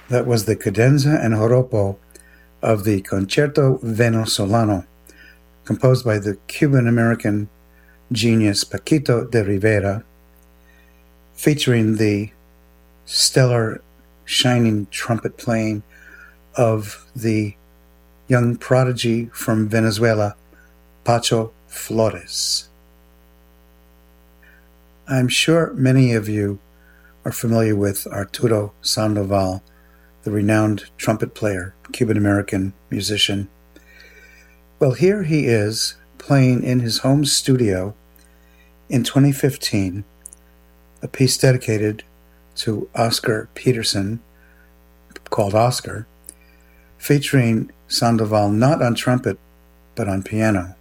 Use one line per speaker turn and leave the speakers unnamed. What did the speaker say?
That was the cadenza and joropo of the Concerto Venezolano, composed by the Cuban-American genius Paquito de Rivera, featuring the stellar, shining trumpet playing of the young prodigy from Venezuela, Pacho Flores. I'm sure many of you are familiar with Arturo Sandoval, the renowned trumpet player, Cuban-American musician. Well, here he is playing in his home studio in 2015, a piece dedicated to Oscar Peterson, called Oscar, featuring Sandoval not on trumpet, but on piano.